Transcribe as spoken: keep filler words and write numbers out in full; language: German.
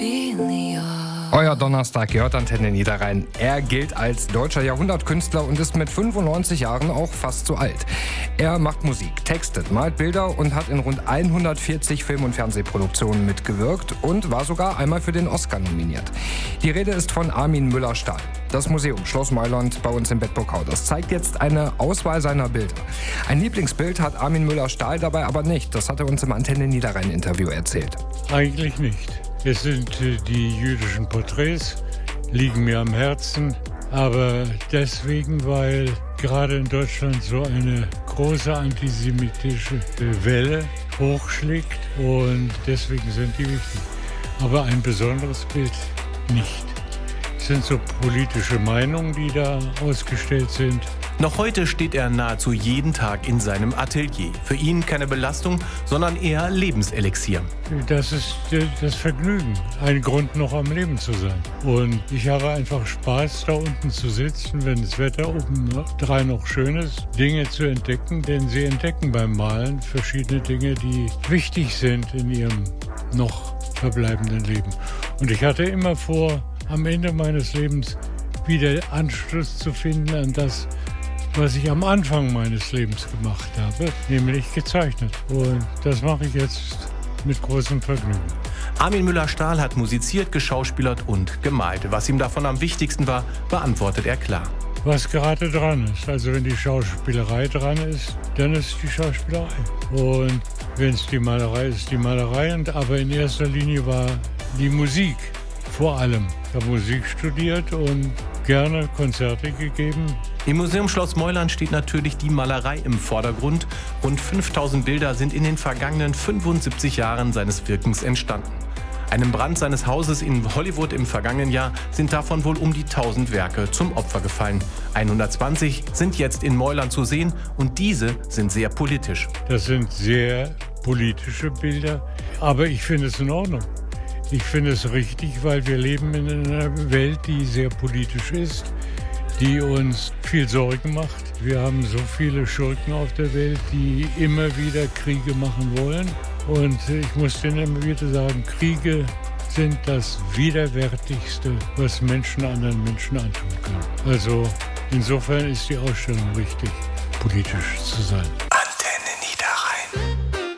Euer Donnerstag gehört Antenne Niederrhein. Er gilt als deutscher Jahrhundertkünstler und ist mit fünfundneunzig Jahren auch fast zu alt. Er macht Musik, textet, malt Bilder und hat in rund hundertvierzig Film- und Fernsehproduktionen mitgewirkt und war sogar einmal für den Oscar nominiert. Die Rede ist von Armin Müller-Stahl. Das Museum Schloss Meuland bei uns in Bedburg-Hau, das zeigt jetzt eine Auswahl seiner Bilder. Ein Lieblingsbild hat Armin Müller-Stahl dabei aber nicht. Das hat er uns im Antenne Niederrhein-Interview erzählt. Eigentlich nicht. Es sind die jüdischen Porträts, liegen mir am Herzen, aber deswegen, weil gerade in Deutschland so eine große antisemitische Welle hochschlägt und deswegen sind die wichtig. Aber ein besonderes Bild nicht. Es sind so politische Meinungen, die da ausgestellt sind. Noch heute steht er nahezu jeden Tag in seinem Atelier. Für ihn keine Belastung, sondern eher Lebenselixier. Das ist das Vergnügen, ein Grund noch am Leben zu sein. Und ich habe einfach Spaß, da unten zu sitzen, wenn das Wetter oben drei noch schön ist, Dinge zu entdecken, denn sie entdecken beim Malen verschiedene Dinge, die wichtig sind in ihrem noch verbleibenden Leben. Und ich hatte immer vor, am Ende meines Lebens wieder Anschluss zu finden an das, was ich am Anfang meines Lebens gemacht habe, nämlich gezeichnet. Und das mache ich jetzt mit großem Vergnügen. Armin Müller-Stahl hat musiziert, geschauspielert und gemalt. Was ihm davon am wichtigsten war, beantwortet er klar. Was gerade dran ist. Also wenn die Schauspielerei dran ist, dann ist die Schauspielerei. Und wenn es die Malerei ist, die Malerei. Und aber in erster Linie war die Musik vor allem. Ich habe Musik studiert und gerne Konzerte gegeben. Im Museum Schloss Meuland steht natürlich die Malerei im Vordergrund. Rund fünftausend Bilder sind in den vergangenen fünfundsiebzig Jahren seines Wirkens entstanden. Einem Brand seines Hauses in Hollywood im vergangenen Jahr sind davon wohl um die tausend Werke zum Opfer gefallen. hundertzwanzig sind jetzt in Meuland zu sehen und diese sind sehr politisch. Das sind sehr politische Bilder, aber ich finde es in Ordnung. Ich finde es richtig, weil wir leben in einer Welt, die sehr politisch ist, die uns viel Sorgen macht. Wir haben so viele Schurken auf der Welt, die immer wieder Kriege machen wollen. Und ich muss denen immer wieder sagen, Kriege sind das Widerwärtigste, was Menschen anderen Menschen antun können. Also insofern ist die Ausstellung richtig, politisch zu sein.